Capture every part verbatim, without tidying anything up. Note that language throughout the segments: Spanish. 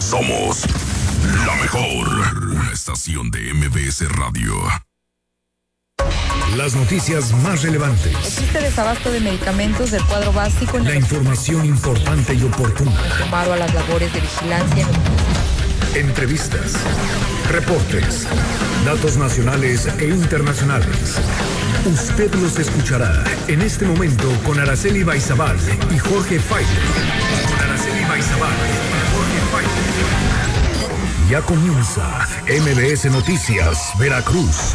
Somos la mejor estación de M B S Radio. Las noticias más relevantes. Existe desabasto de medicamentos del cuadro básico. La información importante y oportuna. Sumado a las labores de vigilancia. Entrevistas, reportes, datos nacionales e internacionales. Usted los escuchará en este momento con Araceli Baizabal y Jorge Failes. Con Araceli Baizabal y Jorge Failes. Ya comienza M B S Noticias Veracruz.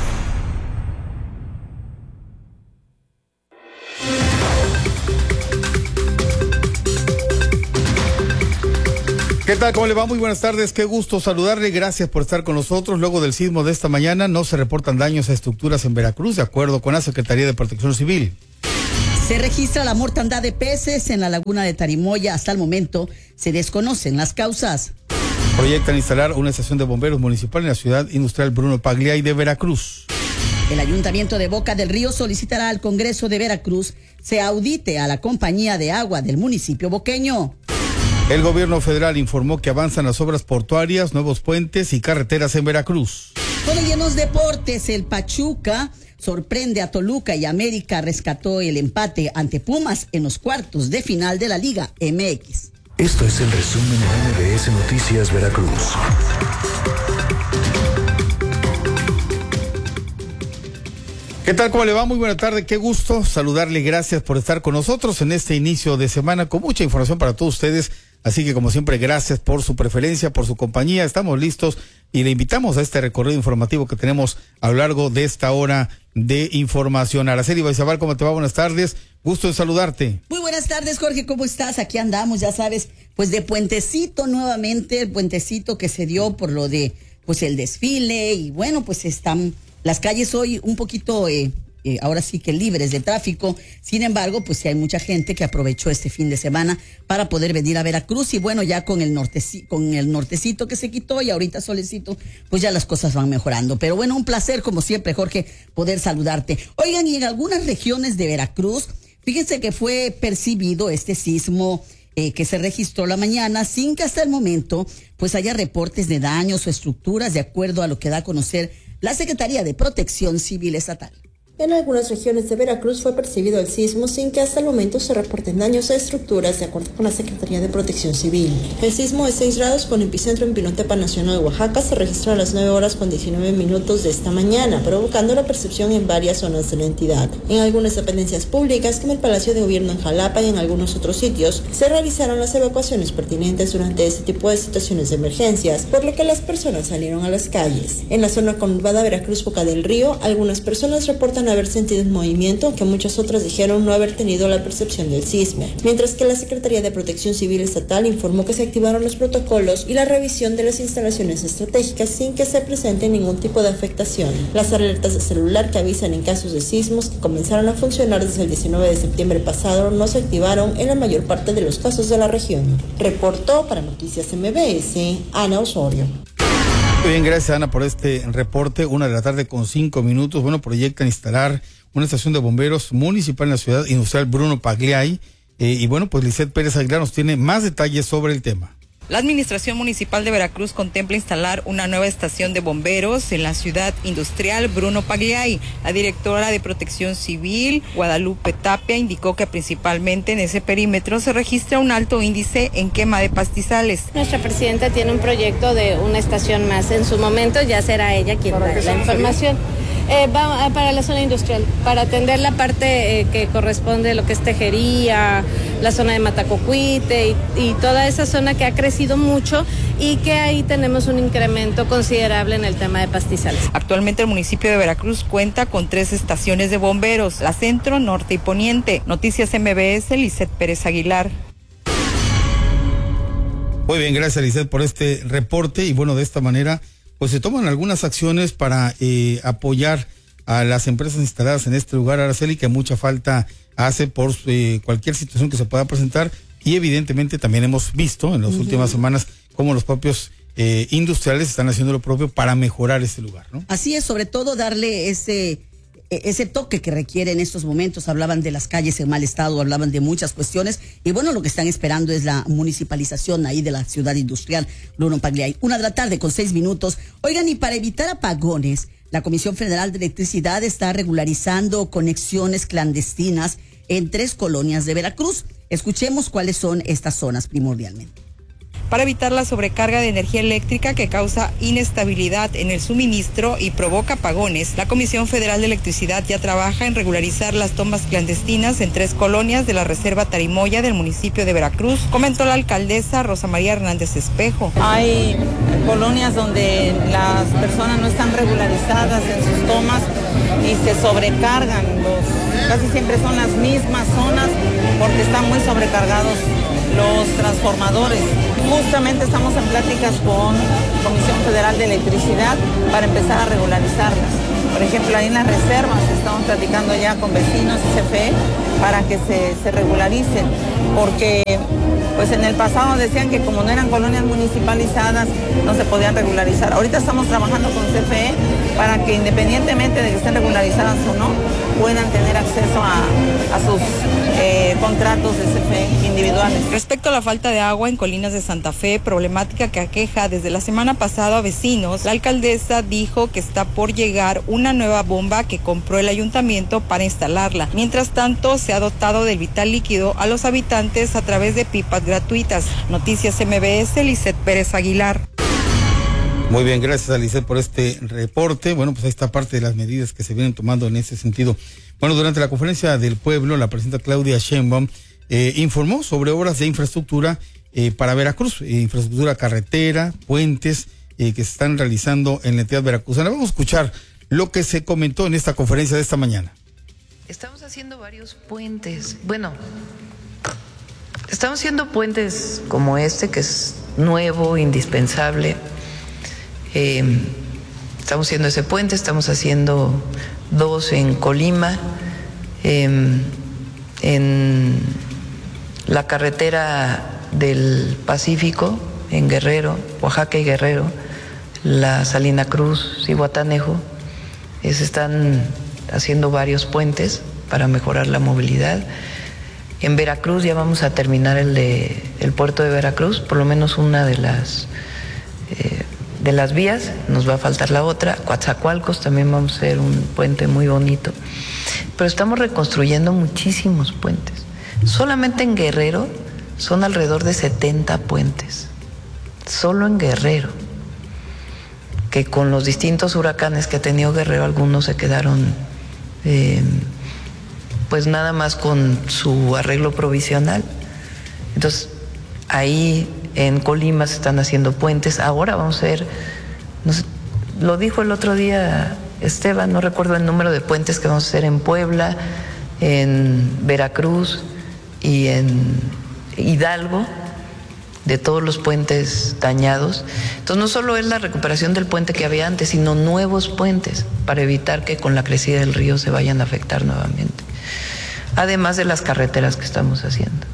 ¿Qué tal? ¿Cómo le va? Muy buenas tardes. Qué gusto saludarle. Gracias por estar con nosotros. Luego del sismo de esta mañana no se reportan daños a estructuras en Veracruz, de acuerdo con la Secretaría de Protección Civil. Se registra la mortandad de peces en la laguna de Tarimoya. Hasta el momento se desconocen las causas. Proyectan instalar una estación de bomberos municipal en la ciudad industrial Bruno Pagliai de Veracruz. El Ayuntamiento de Boca del Río solicitará al Congreso de Veracruz se audite a la compañía de agua del municipio boqueño. El gobierno federal informó que avanzan las obras portuarias, nuevos puentes y carreteras en Veracruz. Con llenos deportes, el Pachuca sorprende a Toluca y América rescató el empate ante Pumas en los cuartos de final de la Liga M X. Esto es el resumen de M B S Noticias Veracruz. ¿Qué tal? ¿Cómo le va? Muy buena tarde. Qué gusto saludarle. Gracias por estar con nosotros en este inicio de semana con mucha información para todos ustedes. Así que como siempre, gracias por su preferencia, por su compañía. Estamos listos y le invitamos a este recorrido informativo que tenemos a lo largo de esta hora de información. Araceli Baizabal, ¿cómo te va? Buenas tardes. Gusto de saludarte. Muy buenas tardes, Jorge. ¿Cómo estás? Aquí andamos, ya sabes, pues de puentecito nuevamente, el puentecito que se dio por lo de, pues el desfile y bueno, pues están las calles hoy un poquito, eh, eh, ahora sí que libres de tráfico. Sin embargo, pues sí hay mucha gente que aprovechó este fin de semana para poder venir a Veracruz y bueno, ya con el norteci- con el nortecito que se quitó y ahorita solecito, pues ya las cosas van mejorando. Pero bueno, un placer como siempre, Jorge, poder saludarte. Oigan, y en algunas regiones de Veracruz, fíjense que fue percibido este sismo eh, que se registró la mañana sin que hasta el momento pues haya reportes de daños o estructuras de acuerdo a lo que da a conocer la Secretaría de Protección Civil Estatal. En algunas regiones de Veracruz fue percibido el sismo sin que hasta el momento se reporten daños a estructuras, de acuerdo con la Secretaría de Protección Civil. El sismo de seis grados con epicentro en Pinotepa Nacional, Oaxaca, se registró a las nueve horas con diecinueve minutos de esta mañana, provocando la percepción en varias zonas de la entidad. En algunas dependencias públicas, como el Palacio de Gobierno en Jalapa y en algunos otros sitios, se realizaron las evacuaciones pertinentes durante este tipo de situaciones de emergencias, por lo que las personas salieron a las calles. En la zona conurbada Veracruz-Boca del Río, algunas personas reportan haber sentido un movimiento, aunque muchas otras dijeron no haber tenido la percepción del sismo, mientras que la Secretaría de Protección Civil Estatal informó que se activaron los protocolos y la revisión de las instalaciones estratégicas sin que se presente ningún tipo de afectación. Las alertas de celular que avisan en casos de sismos que comenzaron a funcionar desde el diecinueve de septiembre pasado no se activaron en la mayor parte de los casos de la región. Reportó para Noticias M B S, Ana Osorio. Muy bien, gracias Ana por este reporte. Una de la tarde con cinco minutos. Bueno, proyectan instalar una estación de bomberos municipal en la ciudad industrial Bruno Pagliai. Eh, y bueno, pues Lisette Pérez Aguilar nos tiene más detalles sobre el tema. La Administración Municipal de Veracruz contempla instalar una nueva estación de bomberos en la ciudad industrial Bruno Pagliai. La directora de Protección Civil, Guadalupe Tapia, indicó que principalmente en ese perímetro se registra un alto índice en quema de pastizales. Nuestra presidenta tiene un proyecto de una estación más. En su momento ya será ella quien da la información. Eh, va para la zona industrial, para atender la parte eh, que corresponde lo que es tejería, la zona de Matacocuite y, y toda esa zona que ha crecido mucho y que ahí tenemos un incremento considerable en el tema de pastizales. Actualmente el municipio de Veracruz cuenta con tres estaciones de bomberos, la Centro, Norte y Poniente. Noticias M B S, Lisette Pérez Aguilar. Muy bien, gracias Lisette por este reporte y bueno, de esta manera pues se toman algunas acciones para eh, apoyar a las empresas instaladas en este lugar, Araceli, que mucha falta hace por eh, cualquier situación que se pueda presentar y evidentemente también hemos visto en las uh-huh. últimas semanas cómo los propios eh, industriales están haciendo lo propio para mejorar este lugar, ¿no? Así es, sobre todo darle ese ese toque que requiere en estos momentos. Hablaban de las calles en mal estado, hablaban de muchas cuestiones y bueno, lo que están esperando es la municipalización ahí de la ciudad industrial Bruno Pagliai. Una de la tarde con seis minutos. Oigan, y para evitar apagones, la Comisión Federal de Electricidad está regularizando conexiones clandestinas en tres colonias de Veracruz. Escuchemos cuáles son estas zonas primordialmente. Para evitar la sobrecarga de energía eléctrica que causa inestabilidad en el suministro y provoca apagones, la Comisión Federal de Electricidad ya trabaja en regularizar las tomas clandestinas en tres colonias de la Reserva Tarimoya del municipio de Veracruz, comentó la alcaldesa Rosa María Hernández Espejo. Hay colonias donde las personas no están regularizadas en sus tomas y se sobrecargan. Los, casi siempre son las mismas zonas porque están muy sobrecargados los transformadores. Justamente estamos en pláticas con Comisión Federal de Electricidad para empezar a regularizarlas. Por ejemplo, ahí en las reservas estamos platicando ya con vecinos y C F E para que se, se regularicen, porque pues en el pasado decían que como no eran colonias municipalizadas no se podían regularizar. Ahorita estamos trabajando con C F E para que independientemente de que estén regularizadas o no, puedan tener acceso a, a sus eh, contratos de C F E individuales. Respecto a la falta de agua en Colinas de Santa Fe, problemática que aqueja desde la semana pasada a vecinos, la alcaldesa dijo que está por llegar una nueva bomba que compró el ayuntamiento para instalarla. Mientras tanto, se ha dotado del vital líquido a los habitantes a través de pipas gratuitas. Noticias M B S, Lisset Pérez Aguilar. Muy bien, gracias a Lisset por este reporte. Bueno, pues ahí está parte de las medidas que se vienen tomando en ese sentido. Bueno, durante la conferencia del pueblo, la presidenta Claudia Sheinbaum eh, informó sobre obras de infraestructura eh, para Veracruz, eh, infraestructura carretera, puentes eh, que se están realizando en la entidad veracruzana. Vamos a escuchar lo que se comentó en esta conferencia de esta mañana. Estamos haciendo varios puentes. Bueno, estamos haciendo puentes como este, que es nuevo, indispensable. Eh, estamos haciendo ese puente, estamos haciendo dos en Colima, eh, en la carretera del Pacífico, en Guerrero, Oaxaca y Guerrero, la Salina Cruz, Zihuatanejo. Eh, se están haciendo varios puentes para mejorar la movilidad. En Veracruz ya vamos a terminar el de el puerto de Veracruz, por lo menos una de las eh, de las vías, nos va a faltar la otra. Coatzacoalcos también vamos a hacer un puente muy bonito. Pero estamos reconstruyendo muchísimos puentes. Solamente en Guerrero son alrededor de setenta puentes. Solo en Guerrero. Que con los distintos huracanes que ha tenido Guerrero, algunos se quedaron eh, pues nada más con su arreglo provisional. Entonces, ahí en Colima se están haciendo puentes. Ahora vamos a ver, no sé, lo dijo el otro día Esteban, no recuerdo el número de puentes que vamos a hacer en Puebla, en Veracruz y en Hidalgo, de todos los puentes dañados. Entonces no solo es la recuperación del puente que había antes, sino nuevos puentes para evitar que con la crecida del río se vayan a afectar nuevamente, además de las carreteras que estamos haciendo.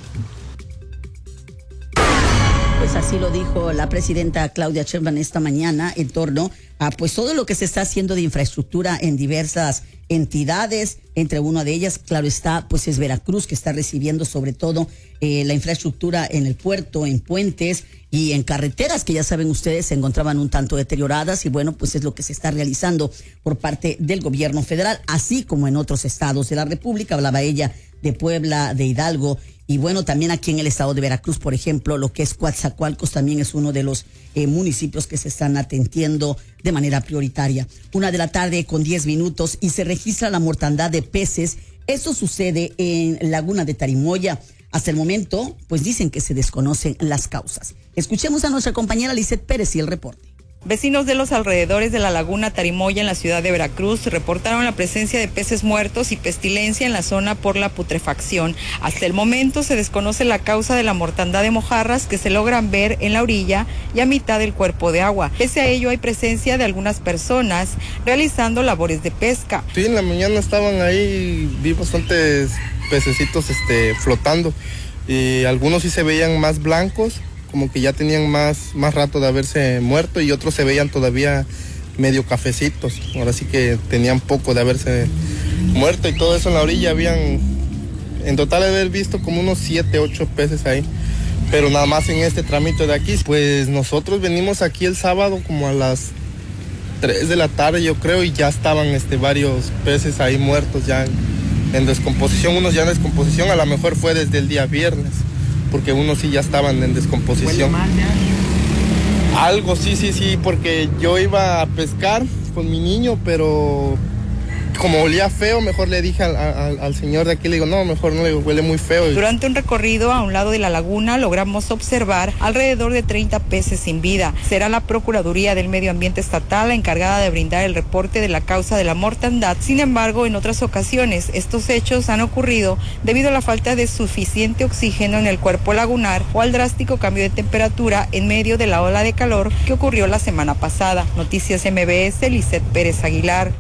Pues así lo dijo la presidenta Claudia Sheinbaum esta mañana en torno a pues todo lo que se está haciendo de infraestructura en diversas entidades. Entre una de ellas, claro está, pues es Veracruz, que está recibiendo sobre todo eh, la infraestructura en el puerto, en puentes y en carreteras que ya saben ustedes se encontraban un tanto deterioradas, y bueno, pues es lo que se está realizando por parte del gobierno federal, así como en otros estados de la República. Hablaba ella de Puebla, de Hidalgo. Y bueno, también aquí en el estado de Veracruz, por ejemplo, lo que es Coatzacoalcos también es uno de los eh, municipios que se están atendiendo de manera prioritaria. Una de la tarde con diez minutos y se registra la mortandad de peces. Esto sucede en Laguna de Tarimoya. Hasta el momento, pues dicen que se desconocen las causas. Escuchemos a nuestra compañera Lisset Pérez y el reporte. Vecinos de los alrededores de la Laguna Tarimoya en la ciudad de Veracruz reportaron la presencia de peces muertos y pestilencia en la zona por la putrefacción. Hasta el momento se desconoce la causa de la mortandad de mojarras que se logran ver en la orilla y a mitad del cuerpo de agua. Pese a ello hay presencia de algunas personas realizando labores de pesca. Sí, en la mañana estaban ahí, vi bastantes pececitos este, flotando y algunos sí se veían más blancos, como que ya tenían más, más rato de haberse muerto, y otros se veían todavía medio cafecitos. Ahora sí que tenían poco de haberse muerto y todo eso en la orilla. Habían, en total, haber visto como unos siete, ocho peces ahí. Pero nada más en este trámite de aquí. Pues nosotros venimos aquí el sábado como a las tres de la tarde, yo creo, y ya estaban este, varios peces ahí muertos ya en, en descomposición. Unos ya en descomposición, a lo mejor fue desde el día viernes, porque unos sí ya estaban en descomposición. ¿Huele mal ya? Algo, sí, sí, sí, porque yo iba a pescar con mi niño, pero como olía feo, mejor le dije al, al, al señor de aquí, le digo, no, mejor no, le digo, huele muy feo. Durante un recorrido a un lado de la laguna logramos observar alrededor de treinta peces sin vida. Será la Procuraduría del Medio Ambiente Estatal la encargada de brindar el reporte de la causa de la mortandad. Sin embargo, en otras ocasiones, estos hechos han ocurrido debido a la falta de suficiente oxígeno en el cuerpo lagunar o al drástico cambio de temperatura en medio de la ola de calor que ocurrió la semana pasada. Noticias M B S, Lisset Pérez Aguilar.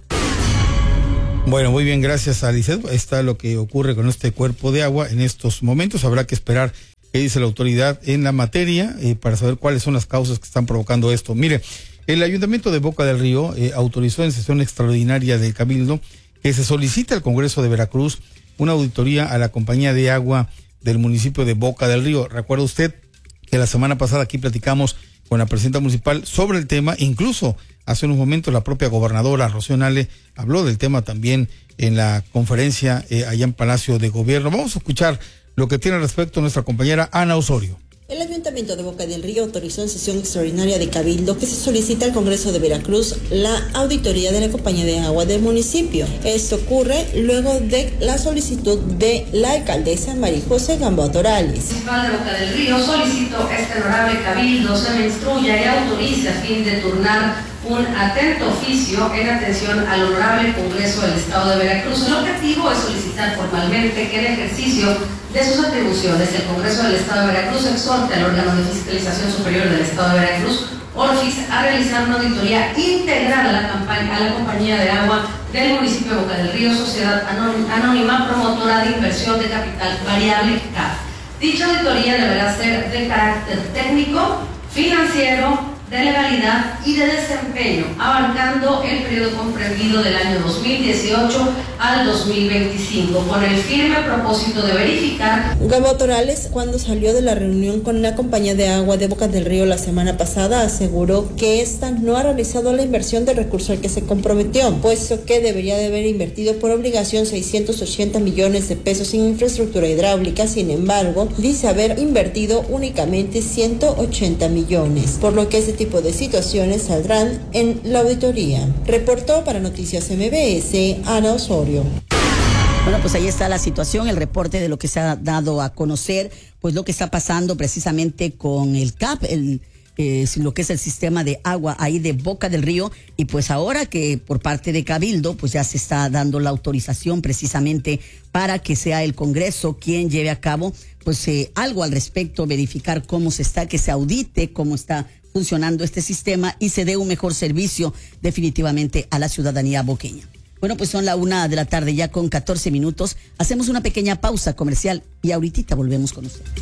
Bueno, muy bien, gracias a Lisset. Está lo que ocurre con este cuerpo de agua en estos momentos. Habrá que esperar qué dice la autoridad en la materia eh, para saber cuáles son las causas que están provocando esto. Mire, el Ayuntamiento de Boca del Río eh, autorizó en sesión extraordinaria del Cabildo que se solicite al Congreso de Veracruz una auditoría a la compañía de agua del municipio de Boca del Río. Recuerda usted que la semana pasada aquí platicamos con la presidenta municipal sobre el tema, incluso hace unos momentos la propia gobernadora Rocío Nale habló del tema también en la conferencia eh, allá en Palacio de Gobierno. Vamos a escuchar lo que tiene al respecto nuestra compañera Ana Osorio. El Ayuntamiento de Boca del Río autorizó en sesión extraordinaria de Cabildo que se solicita al Congreso de Veracruz la auditoría de la compañía de agua del municipio. Esto ocurre luego de la solicitud de la alcaldesa María José Gamboa Torales. El municipal de Boca del Río solicitó que este honorable Cabildo se me instruya y autorice a fin de turnar un atento oficio en atención al honorable Congreso del Estado de Veracruz. El objetivo es solicitar formalmente que en ejercicio de sus atribuciones el Congreso del Estado de Veracruz exhorte al órgano de fiscalización superior del Estado de Veracruz, Orfis, a realizar una auditoría integral a la, campaña, a la compañía de agua del municipio de Boca del Río, sociedad anónima promotora de inversión de capital variable C A P. Dicha auditoría deberá ser de carácter técnico, financiero, de legalidad y de desempeño, abarcando el periodo comprendido del año dos mil dieciocho al dos mil veinticinco, con el firme propósito de verificar. Gamboa Torales, cuando salió de la reunión con la compañía de agua de Boca del Río la semana pasada, aseguró que ésta no ha realizado la inversión de recurso al que se comprometió, puesto que debería de haber invertido por obligación seiscientos ochenta millones de pesos en infraestructura hidráulica. Sin embargo, dice haber invertido únicamente ciento ochenta millones, por lo que ese tipo de situaciones saldrán en la auditoría. Reportó para Noticias M B S, Ana Osorio. Bueno, pues ahí está la situación, el reporte de lo que se ha dado a conocer, pues lo que está pasando precisamente con el C A P, el eh, lo que es el sistema de agua ahí de Boca del Río, y pues ahora que por parte de Cabildo pues ya se está dando la autorización precisamente para que sea el Congreso quien lleve a cabo pues eh, algo al respecto, verificar cómo se está, que se audite cómo está funcionando este sistema y se dé un mejor servicio definitivamente a la ciudadanía boqueña. Bueno, pues son la una de la tarde ya con catorce minutos. Hacemos una pequeña pausa comercial y ahorita volvemos con usted.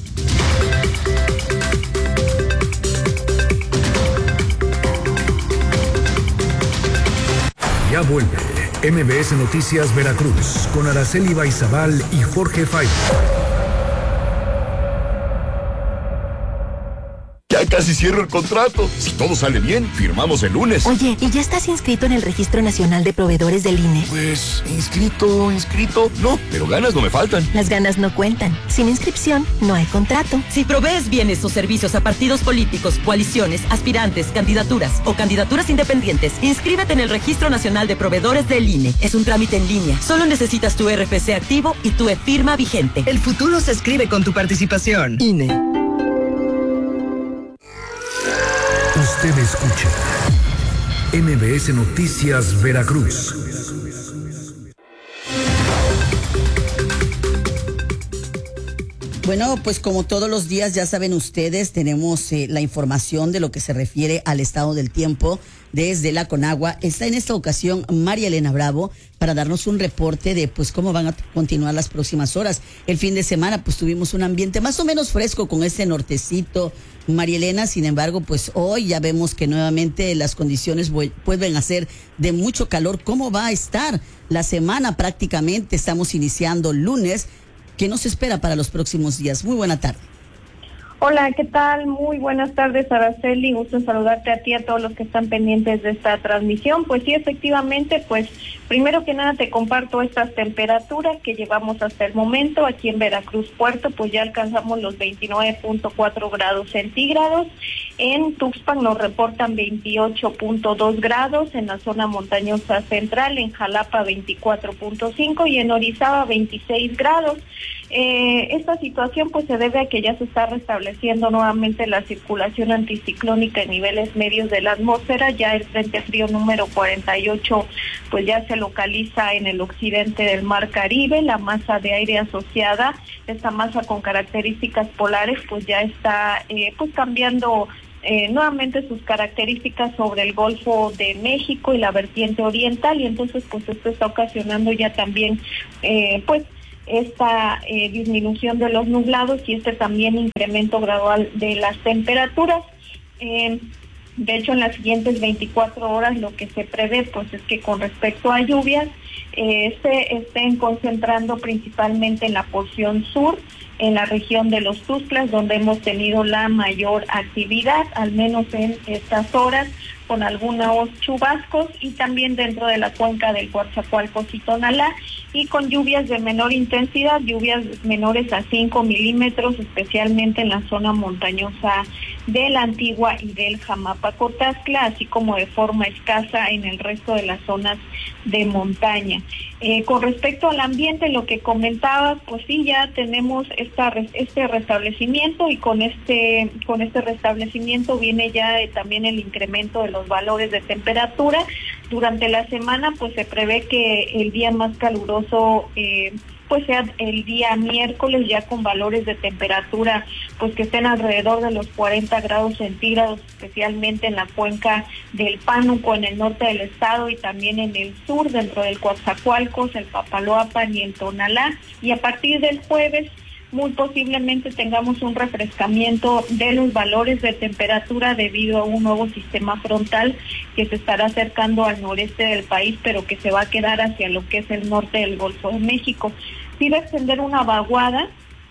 Ya vuelve M B S Noticias Veracruz con Araceli Baizabal y Jorge Faibo. Ya casi cierro el contrato. Si todo sale bien, firmamos el lunes. Oye, ¿y ya estás inscrito en el Registro Nacional de Proveedores del I N E? Pues, inscrito, inscrito, no, pero ganas no me faltan. Las ganas no cuentan. Sin inscripción, no hay contrato. Si provees bienes o servicios a partidos políticos, coaliciones, aspirantes, candidaturas o candidaturas independientes, inscríbete en el Registro Nacional de Proveedores del I N E. Es un trámite en línea. Solo necesitas tu R F C activo y tu e-firma vigente. El futuro se escribe con tu participación. I N E. Usted escucha M B S Noticias Veracruz. Bueno, pues como todos los días, ya saben ustedes, tenemos eh, la información de lo que se refiere al estado del tiempo desde la Conagua. Está en esta ocasión María Elena Bravo para darnos un reporte de pues cómo van a continuar las próximas horas. El fin de semana pues tuvimos un ambiente más o menos fresco con este nortecito, María Elena. Sin embargo, pues hoy ya vemos que nuevamente las condiciones vuelven a ser de mucho calor. ¿Cómo va a estar la semana? Prácticamente estamos iniciando lunes. ¿Qué nos espera para los próximos días? Muy buena tarde. Hola, ¿qué tal? Muy buenas tardes, Araceli. Gusto en saludarte a ti y a todos los que están pendientes de esta transmisión. Pues sí, efectivamente, pues primero que nada te comparto estas temperaturas que llevamos hasta el momento. Aquí en Veracruz Puerto, pues ya alcanzamos los veintinueve punto cuatro grados centígrados. En Tuxpan nos reportan veintiocho punto dos grados, en la zona montañosa central, en Jalapa veinticuatro punto cinco y en Orizaba veintiséis grados. Eh, esta situación pues se debe a que ya se está restableciendo nuevamente la circulación anticiclónica en niveles medios de la atmósfera. Ya el frente frío número cuarenta y ocho pues ya se localiza en el occidente del Mar Caribe. La masa de aire asociada, esta masa con características polares, pues ya está eh, pues cambiando Eh, nuevamente sus características sobre el Golfo de México y la vertiente oriental, y entonces pues esto está ocasionando ya también eh, pues esta eh, disminución de los nublados y este también incremento gradual de las temperaturas. Eh, de hecho, en las siguientes veinticuatro horas lo que se prevé pues es que con respecto a lluvias eh, se estén concentrando principalmente en la porción sur, en la región de los Tuxtlas, donde hemos tenido la mayor actividad, al menos en estas horas, con algunos chubascos, y también dentro de la cuenca del Coatzacoalcos y Tonalá, y con lluvias de menor intensidad, lluvias menores a cinco milímetros, especialmente en la zona montañosa de la Antigua y del Jamapa-Cotazcla, así como de forma escasa en el resto de las zonas de montaña. Eh, con respecto al ambiente, lo que comentabas, pues sí, ya tenemos esta, este restablecimiento, y con este, con este restablecimiento viene ya eh, también el incremento de los valores de temperatura. Durante la semana pues se prevé que el día más caluroso eh, pues sea el día miércoles, ya con valores de temperatura pues que estén alrededor de los cuarenta grados centígrados, especialmente en la cuenca del Pánuco, en el norte del estado, y también en el sur, dentro del Coatzacoalcos, el Papaloapan y el Tonalá. Y a partir del jueves muy posiblemente tengamos un refrescamiento de los valores de temperatura debido a un nuevo sistema frontal que se estará acercando al noreste del país, pero que se va a quedar hacia lo que es el norte del Golfo de México. Sí va a extender una vaguada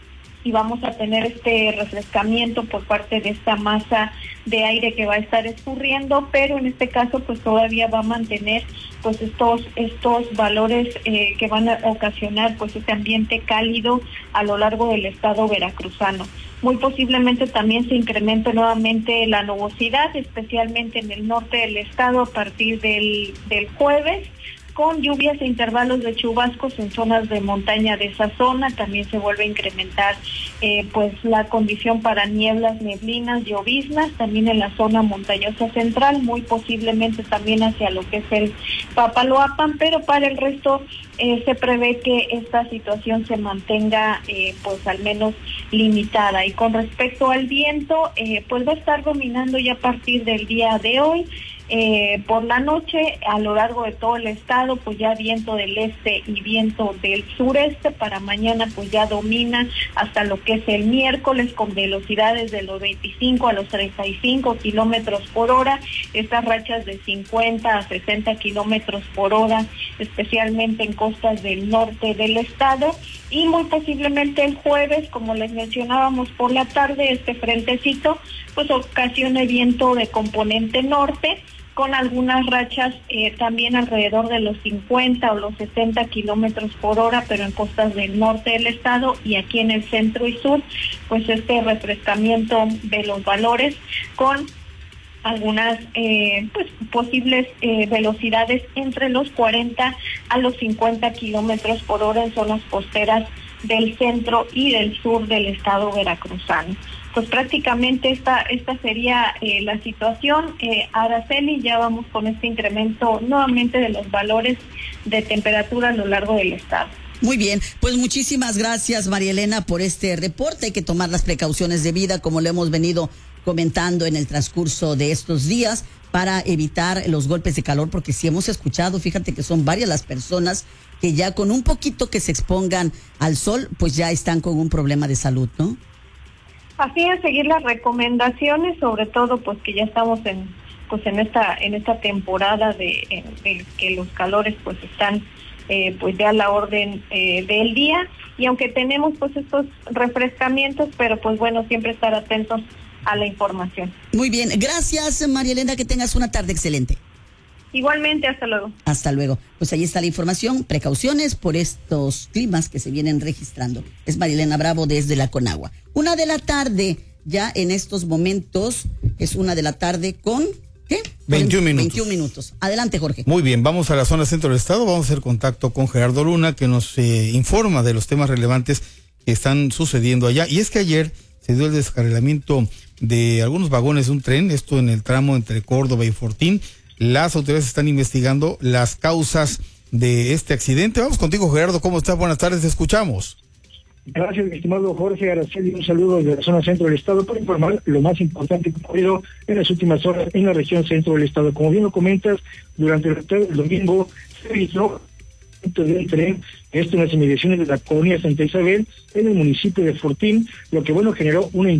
y vamos a tener este refrescamiento por parte de esta masa de aire que va a estar escurriendo, pero en este caso pues todavía va a mantener pues estos estos valores eh, que van a ocasionar pues este ambiente cálido a lo largo del estado veracruzano. Muy posiblemente también se incremente nuevamente la nubosidad, especialmente en el norte del estado a partir del, del jueves, con lluvias e intervalos de chubascos en zonas de montaña de esa zona. También se vuelve a incrementar eh, pues la condición para nieblas, neblinas, lloviznas, también en la zona montañosa central, muy posiblemente también hacia lo que es el Papaloapan, pero para el resto eh, se prevé que esta situación se mantenga eh, pues al menos limitada. Y con respecto al viento, eh, pues va a estar dominando ya a partir del día de hoy. Eh, por la noche, a lo largo de todo el estado, pues ya viento del este y viento del sureste. Para mañana pues ya domina hasta lo que es el miércoles, con velocidades de los veinticinco a los treinta y cinco kilómetros por hora, estas rachas de cincuenta a sesenta kilómetros por hora, especialmente en costas del norte del estado. Y muy posiblemente el jueves, como les mencionábamos por la tarde, este frentecito pues ocasione viento de componente norte, con algunas rachas eh, también alrededor de los cincuenta o los sesenta kilómetros por hora, pero en costas del norte del estado, y aquí en el centro y sur, pues este refrescamiento de los valores con algunas eh, pues posibles eh, velocidades entre los cuarenta a los cincuenta kilómetros por hora en zonas costeras del centro y del sur del estado veracruzano. Pues prácticamente esta esta sería eh, la situación. eh, Araceli, ya vamos con este incremento nuevamente de los valores de temperatura a lo largo del estado. Muy bien, pues muchísimas gracias, María Elena, por este reporte. Hay que tomar las precauciones de vida, como lo hemos venido comentando en el transcurso de estos días, para evitar los golpes de calor, porque si hemos escuchado, fíjate que son varias las personas que ya con un poquito que se expongan al sol, pues ya están con un problema de salud, ¿no? Así es, seguir las recomendaciones, sobre todo pues que ya estamos en pues en esta en esta temporada de, de que los calores pues están eh, pues ya a la orden eh, del día, y aunque tenemos pues estos refrescamientos, pero pues bueno, siempre estar atentos a la información. Muy bien, gracias, María Elena, que tengas una tarde excelente. Igualmente, hasta luego. Hasta luego. Pues ahí está la información, precauciones por estos climas que se vienen registrando. Es María Elena Bravo desde la Conagua. Una de la tarde, ya en estos momentos, es una de la tarde con, ¿qué? veintiún minutos. veintiún minutos. Adelante, Jorge. Muy bien, vamos a la zona centro del estado, vamos a hacer contacto con Gerardo Luna, que nos eh, informa de los temas relevantes que están sucediendo allá. Y es que ayer se dio el descarrilamiento de algunos vagones de un tren, esto en el tramo entre Córdoba y Fortín. Las autoridades están investigando las causas de este accidente. Vamos contigo, Gerardo. ¿Cómo estás? Buenas tardes, te escuchamos. Gracias, mi estimado Jorge Araceli. Un saludo desde la zona centro del estado para informar lo más importante que ha ocurrido en las últimas horas en la región centro del estado. Como bien lo comentas, durante el tarde del domingo se registró del tren, esto en las inmediaciones de la colonia Santa Isabel, en el municipio de Fortín, lo que bueno generó una